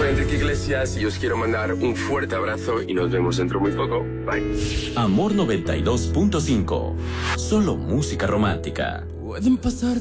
soy Enrique Iglesias y os quiero mandar un fuerte abrazo y nos vemos dentro muy poco. Bye. Amor 92.5. Solo música romántica. Pueden pasar